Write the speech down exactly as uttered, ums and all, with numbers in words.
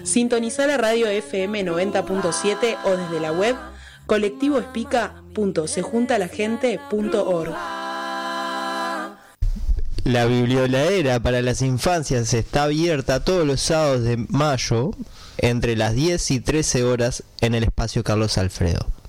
Sintonizá la radio F M noventa punto siete o desde la web colectivo espica punto se junta la gente punto org. La biblioladera para las infancias está abierta todos los sábados de mayo entre las diez y trece horas en el espacio Carlos Alfredo.